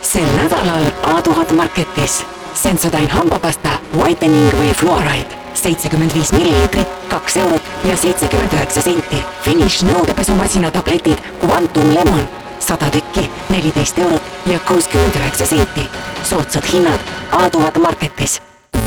Sel nädalal A1000 Marketis Sensodyne hambapasta Whitening või Fluoride 75 milliliitrit, 2 eurot ja 79 senti. Finish nõudepesumasina tabletid Quantum Lemon 100 tükki, 14 eurot ja 69 senti. Soodsad hinnad A1000 Marketis.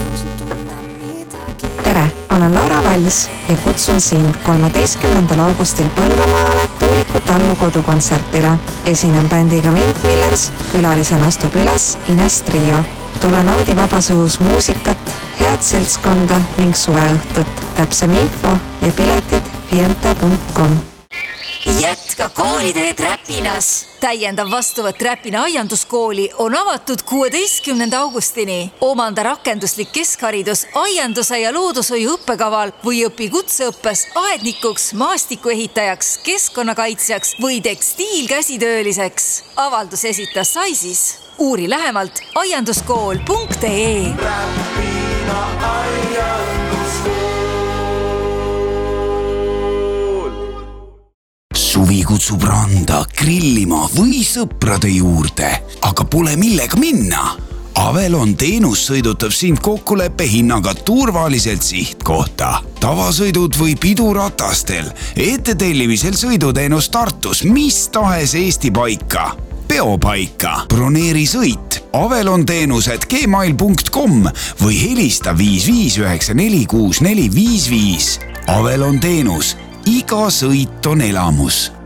Tere, olen Laura Vals ja kutsun sind 13. augustil Põlvamaale Tuuliku Tallu kodukontsertile. Esinen bändiga Windmillers, külalisena astub üles Ines Trio. Tule naudi vabasõhus muusikat, head seltskonda ning suveõhtut. Täpsem info ja piletid fiente.com. Jätka koolitööd Räpinas. Täiendav vastuvõtt Räpina aianduskooli on avatud 16. augustini. Omanda rakenduslik keskharidus aianduse ja loodushoiu õppekaval või õpi kutseõppes aednikuks, maastikuehitajaks, keskkonnakaitsjaks või tekstiilkäsitööliseks. Avaldus esitas Saisis. Uuri lähemalt aianduskool.ee. Räpina aianduskool. Suvi kutsub randa, grillima või sõprade juurde, aga pole millega minna. Avelon teenus sõidutab sind kokkuleppe hinnaga turvaliselt sihtkohta. Tavasõidud või piduratastel, ettetellimisel sõiduteenus Tartus, mis tahes Eesti paika. Peopaika, broneeri sõit, Avelon teenused gmail.com või helista 55946455. Avelon teenus, iga sõit on elamus.